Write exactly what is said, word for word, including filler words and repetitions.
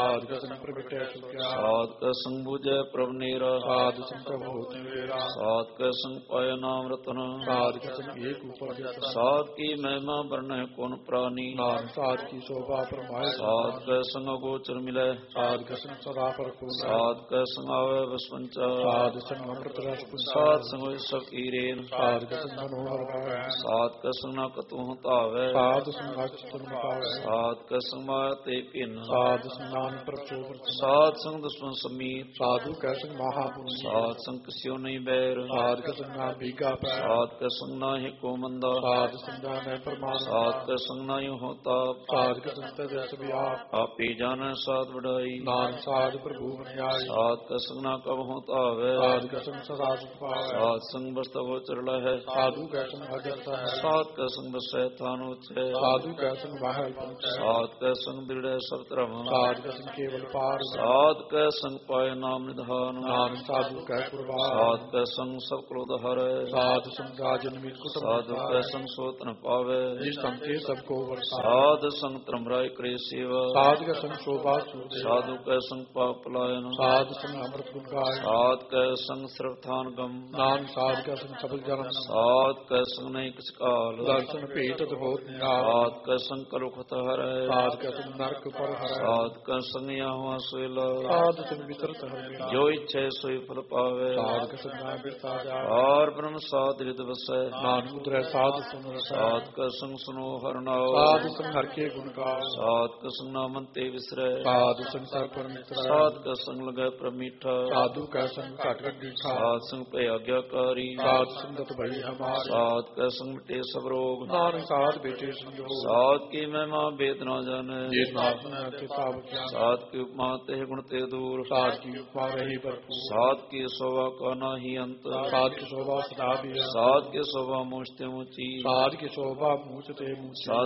ਸਾਧ ਕਾ ਸੰਗ ਪ੍ਰਗਟੈ ਸੁਖਿਆ ਸਾਧ ਕਾ ਸੰਗ ਬੁਝੈ ਪ੍ਰਭ ਨੀਰਾ ਸਾਧ ਸੰਗ ਪ੍ਰਭ ਹੋਤਿ ਵੇਰਾ ਸਾਧ ਕਾ ਸੰਗ ਪਾਇਆ ਨਾਮ ਰਤਨ ਸਾਧ ਕਾ ਸੰਗ ਏਕ ਉਪਰ ਜਤਨ ਸਾਧ ਕੀ ਮਹਿਮਾ ਵਰਣੈ ਕੋਨ ਪ੍ਰਾਨੀ ਨਾਨਕ ਸਾਧ ਕੀ ਸ਼ੋਭਾ ਪਰਮਾਇ ਸਾਧ ਕਾ ਸੰਗ ਅਗੋਚਰ ਮਿਲੈ ਸਾਧ ਕਾ ਸੰਗ ਸਦਾ ਪਰਪੂਰਨ ਸਾਧ ਕਾ ਸੰਗ ਆਵੈ ਵਸਵੰਚਾ ਸਾਧ ਸੰਗ ਅੰਮ੍ਰਿਤ ਰਸ ਪੁੰਚਾ ਸਾਧ ਸੰਗ ਹੋਇ ਸਭ ਈਰੇਨ ਸਾਧ ਕਾ ਸੰਗ ਮਨੋਹਰ ਭਾਵੈ ਸਾਧ ਕਾ ਸੰਗ ਨ ਕਤੁ ਧਾਵੈ ਸਾਧ ਸੰਗ ਅਚ ਤੁਮ ਪਾਵੈ ਸਾਧ ਕਾ ਸੰਗ ਮਾਇਆ ਤੇ ਭਿੰਨ ਸਾਧ ਸੰਗ ਨਾਨਕ ਪ੍ਰਚੋਰ ਸਾਧ ਸੰਗ ਦੁਸ਼ਮਨ ਸਮੀਤ ਸਾਧੂ ਕਾ ਸੰਗ ਮਹਾਪੁਰਖ ਸਾਧ ਸੰਗ ਕਿਸਿਓ ਨਹੀਂ ਬੈਰ ਸਾਧ ਕਾ ਸੰਗ ਨਾ ਬੀਗਾ ਪੈ ਸਾਧ ਕਾ ਸੰਗ ਨਾਹਿ ਕੋ ਮੰਦਾ ਸਾਧ ਸੰਗ ਨਾ ਪਰਮਾਨ ਸਾਧ ਕਾ ਸੰਗ ਨਾਹਿ ਹੋਤਾ ਸਾਧ ਕਾ ਸੰਗ ਤੈ ਸਭਿ ਆਪ ਆਪੇ ਜਾਣੈ ਸਾਧ ਵਡਾਈ ਨਾਨਕ ਸਾਧ ਪ੍ਰਭੂ ਬਨਿਆਈ ਸਾਧ ਕਾ ਸੰਗ ਨਾ ਕਬ ਹੋ ਧਾਵੈ ਸਾਧ ਕਾ ਸੰਗ ਸਦਾ ਸੁਖ ਪਾਵੈ ਸਾਧ ਸੰਗ ਬਸਤਵ ਚਰਲਾ ਹੈ ਸਾਧੂ ਕਾ ਸੰਗ ਅਜਰਤ ਹੈ ਸਾਧ ਕਾ ਸੰਗ ਬਸੈ ਥਾਨ ਉਚੈ ਸਾਧੂ ਕਾ ਸੰਗ ਮਹਿਲ ਪਹੁੰਚੈ ਸਾਧ ਕਾ ਸੰਗ ਦ੍ਰਿੜੈ ਸਭ ਧਰਮ ਸਾਧ ਕਾ ਸੰਗ ਕੇਵਲ ਪਾਰ ਸਾਧ ਕਾ ਸੰਗ ਪਾਇ ਨਾਮ ਨਿਧਾਨ ਨਾਨਕ ਸਾਧੂ ਕਾ ਕੁਰਬਾਨ ਸਾਧ ਕਾ ਸੰਗ ਸਭ ਕ੍ਰੋਧ ਹਰੈ ਸਾਧ ਸੰਗ ਰਾਜਨ ਮਿਤ ਕੁਟੁੰਬ ਸਾਧੂ ਕਾ ਸੰਗ ਸੋਤ ਨ ਪਾਵੈ ਜਿਸ ਸੰਕੇ ਸਭ ਕੋ ਵਰਸਾ ਸਾਧ ਸੰਗ ਧਰਮ ਰਾਇ ਕਰੇ ਸੇਵਾ ਸਾਧ ਕਾ ਸੰਗ ਸ਼ੋਭਾ ਸੂਦੇ ਸਾਧੂ ਕਾ ਸੰਗ ਪਾਪ ਪਲਾਇਨ ਸਾਧ ਸੰਗ ਅੰਮ੍ਰਿਤ ਗੁਣ ਗਾਏ ਸਾਧ ਕਾ ਸੰਗ ਸਰਵਥਾਨ ਗਮ ਨਾਨਕ ਸਾਧ ਕਾ ਸੰਗ ਸਬਲ ਜਨਮ ਸਾਧ ਕਾ ਸੰਗ ਨਹੀਂ ਕਿਛ ਕਾਲ ਦਰਸ਼ਨ ਭੇਟ ਅਦਭੁਤ ਨਿਹਾਲ ਸਾਧ ਕਾ ਸੰਗ ਕਲੁਖਤ ਹਰੈ ਸਾਧ ਕਾ ਸੰਗ ਨਰਕ ਪਰ ਹਰੈ ਸਾਧ ਕਾ ਸੰਗ ਆਹਵਾ ਸੋਇਲਾ ਸਾਧ ਸੰਗ ਵਿਤਰਤ ਹਰਿ ਜੋ ਇੱਛੈ ਸੋਈ ਫਲ ਪਾਵੇ ਸਾਧ ਕਾ ਸੰਗ ਨਾ ਬਿਰਤਾ ਜਾ ਔਰ ਬ੍ਰਹਮ ਸਾਧ ਰਿਦ ਵਸੈ ਨਾਨਕ ਉਤਰੈ ਸਾਧ ਸੰਗ ਰਸੈ ਸਾਧ ਕਾ ਸੰਗ ਸੁਨੋ ਹਰਨਾਉ ਸਾਧ ਸੰਗ ਹਰਿ ਕੇ ਗੁਣ ਗਾਓ ਸਾਧ ਕਾ ਸੰਗ ਨਾਮਨ ਤੇ ਵਿਸਰੈ ਸਾਧ ਸੰਗ ਸਰ ਪਰ ਮਿਤਰੈ ਸਾਧ ਕਾ ਸੰਗ ਲਗੈ ਪ੍ਰਮੀਠਾ ਸਾਧੂ ਕਾ ਸੰਗ ਘਟ ਘਟ ਦੀਠਾ ਸਾਧ ਸੰਗ ਭੈ ਆਗਿਆਕਾਰੀ ਸਾਧ ਸੰਗਤ ਭਈ ਹਮਾਰ ਸਾਧ ਕਾ ਸੰਗ ਮਿਟੇ ਸਭ ਰੋਗ ਨਾਨਕ ਸਾਧ ਬੇਟੇ ਸੰਜੋਗ ਸਾਧ ਕੀ ਮਹਿਮਾ ਬੇਦ ਨਾ ਜਾਣੈ ਜੇ ਨਾਮ ਨਾ ਤੇ ਪਾਵ ਕਿਆ ਸਾਧ ਕੀ ਉਪਮਾ ਤੇ ਗੁਣ ਤੇ ਦੂਰ ਸਾਧ ਕੀ ਉਪਮਾ ਰਹੀ ਭਰਪੂਰ ਸਾਧ ਕੀ ਸੋਭਾ ਕਾ ਨਾਹੀ ਅੰਤ ਸਾਧ ਕੀ ਸ਼ੋਭਾ ਸਦਾ ਵੀ ਹੈ ਸਾਧ ਕੀ ਸੋਭਾ ਮੁਸ਼ਤੇ ਉੱਚੀ ਸਾਧ ਕੀ ਸ਼ੋਭਾ ਮੂਚ ਤੇ ਮੂਚੀ ਸਾਧ